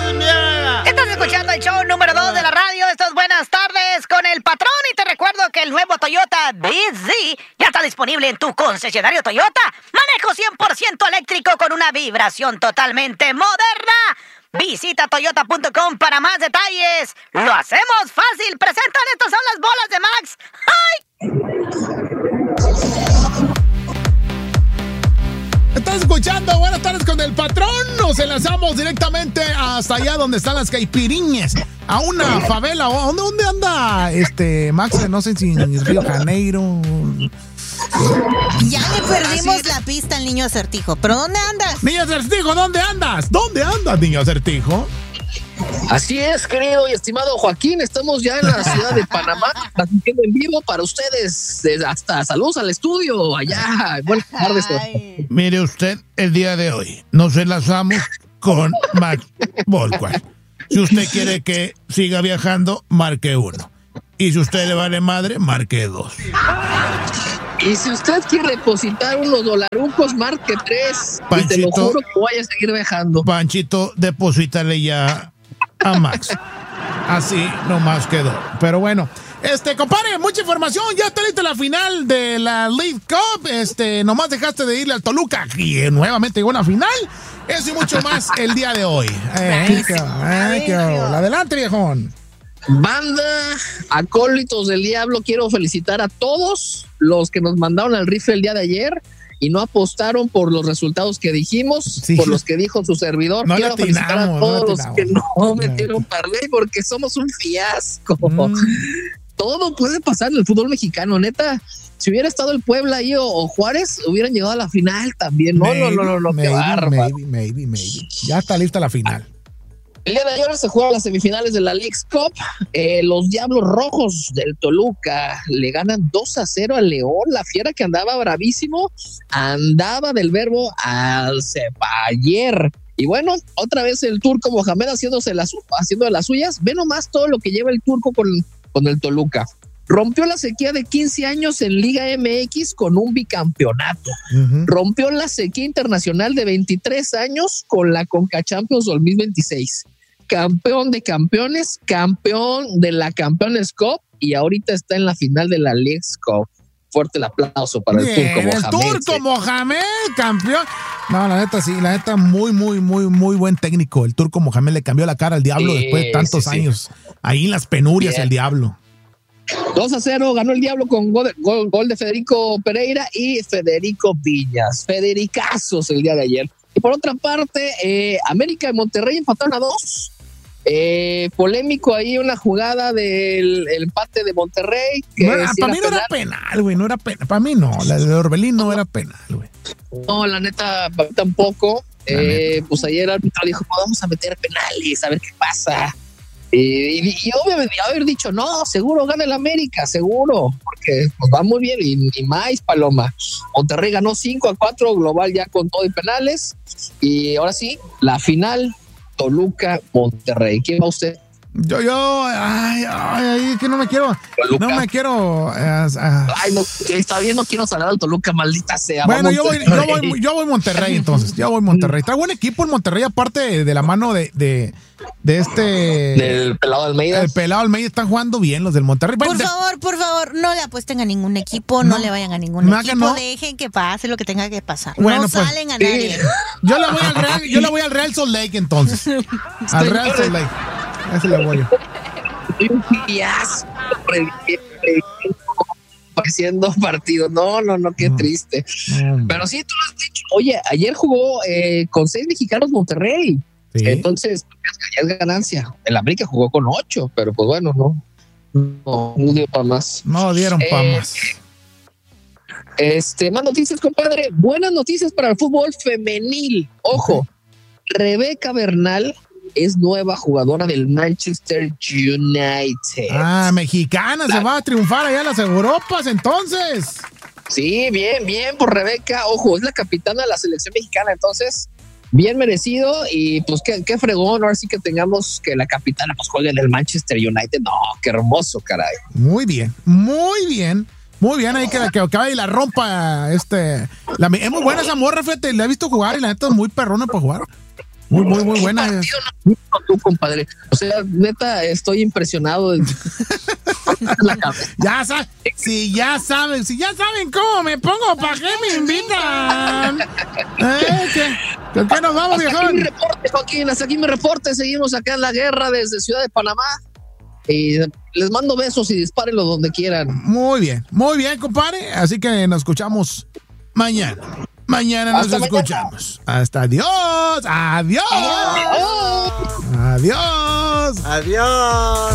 Estás escuchando el show número 2 de la radio. Esto es Buenas Tardes con el Patrón. Y te recuerdo que el nuevo Toyota BZ ya está disponible en tu concesionario Toyota. Manejo 100% eléctrico con una vibración totalmente moderna. Visita toyota.com para más detalles. Lo hacemos fácil. Presentan, estas son las bolas de Max. ¡Ay! Estás escuchando Buenas Tardes con el Patrón. Nos enlazamos directamente hasta allá donde están las caipiriñas. A una favela. ¿Dónde anda Max? No sé si en Río Janeiro. Ya le perdimos la pista al niño acertijo. ¿Pero dónde andas? Niño acertijo, ¿dónde andas? ¿Dónde andas, niño acertijo? Así es, querido y estimado Joaquín, estamos ya en la ciudad de Panamá, transmitiendo en vivo para ustedes. Hasta saludos al estudio allá. Buenas tardes. Mire usted, el día de hoy nos enlazamos con Max Volcuar. Si usted quiere que siga viajando, marque 1. Y si usted le vale madre, marque 2. Y si usted quiere depositar unos dolarucos, marque 3. Panchito, y te lo juro que voy a seguir viajando. Panchito, deposítale ya a Max. Así nomás quedó. Pero bueno, compadre, mucha información. Ya está lista la final de la League Cup. Nomás dejaste de irle al Toluca y nuevamente llegó a una final. Eso y mucho más el día de hoy. Adelante, viejón. Banda, acólitos del diablo, quiero felicitar a todos los que nos mandaron al rifle el día de ayer y no apostaron por los resultados que dijimos, sí, por los que dijo su servidor. Quiero felicitar a todos los que no metieron parlay porque somos un fiasco. Todo puede pasar en el fútbol mexicano, neta. Si hubiera estado el Puebla ahí o Juárez, hubieran llegado a la final también. No, qué bárbaro. Maybe. Ya está lista la final. El día de ayer se juegan las semifinales de la Leagues Cup. Los Diablos Rojos del Toluca le ganan 2-0 al León. La fiera que andaba bravísimo, andaba del verbo al ayer. Y bueno, otra vez el turco Mohamed haciendo de las suyas. Ve nomás todo lo que lleva el turco con el Toluca. Rompió la sequía de 15 años en Liga MX con un bicampeonato. Rompió la sequía internacional de 23 años con la Conca Champions 2026. Campeón de campeones, campeón de la Campeones Cup y ahorita está en la final de la Leagues Cup. Fuerte el aplauso para el turco Mohamed. El turco Mohamed, campeón. No, la neta sí, la neta muy buen técnico. El turco Mohamed le cambió la cara al diablo después de tantos años. Ahí en las penurias. Bien. El diablo. 2-0 ganó el Diablo con gol de Federico Pereira y Federico Viñas. Federicazos el día de ayer. Y por otra parte, América y Monterrey empataron a 2. Polémico ahí una jugada del empate de Monterrey. Que para mí no era penal, güey. No era penal. Para mí no. La de Orbelín no era penal, güey. No, la neta, para mí tampoco. Pues ayer el árbitro dijo: vamos a meter penales, a ver qué pasa. Y obviamente haber dicho, no, seguro gana el América, seguro, porque nos va muy bien y más, Paloma. Monterrey ganó 5-4 global ya con todo y penales. Y ahora sí, la final, Toluca-Monterrey. ¿Quién va usted? Que no me quiero. Toluca. No me quiero. Ay, no, está bien, no quiero salar al Toluca, maldita sea. Bueno, yo voy Monterrey entonces. Yo voy Monterrey. Está buen equipo el Monterrey, aparte de la mano de del Pelado Almeida. El Pelado Almeida están jugando bien los del Monterrey. Por favor, no le apuesten a ningún equipo, no le vayan a ningún equipo, no. Dejen que pase lo que tenga que pasar. Bueno, no salen a nadie. Yo le voy al Real Salt Lake entonces. Al Real Salt Lake. Ese le voy yo. Estoy un fiasco haciendo partido. No, qué triste. Pero sí, tú lo has dicho. Oye, ayer jugó con 6 mexicanos Monterrey. ¿Sí? Entonces, ya es ganancia. El América jugó con 8, pero pues bueno, no dio para más. No dieron para más. Más noticias, compadre. Buenas noticias para el fútbol femenil. Ojo, Rebeca Bernal es nueva jugadora del Manchester United. Mexicana, se va a triunfar allá en las Europas, entonces. Sí, bien por Rebeca. Ojo, es la capitana de la selección mexicana, entonces bien merecido. Y pues qué fregón, ahora sí que tengamos que la capitana pues juegue en el Manchester United. No, qué hermoso, caray. Muy bien ahí que acabe y la rompa. Es muy buena esa morra, fíjate, la he visto jugar y la neta es muy perrona para jugar. Muy buena. Tú, compadre. O sea, neta, estoy impresionado. Si ya saben cómo me pongo, ¿para qué me invitan? ¿Qué nos vamos, viejón? Aquí mi reporte, Joaquín, hasta aquí mi reporte. Seguimos acá en la guerra desde Ciudad de Panamá. Y les mando besos y dispárenlo donde quieran. Muy bien, compadre. Así que nos escuchamos mañana. Mañana nos escuchamos. Hasta adiós. Adiós.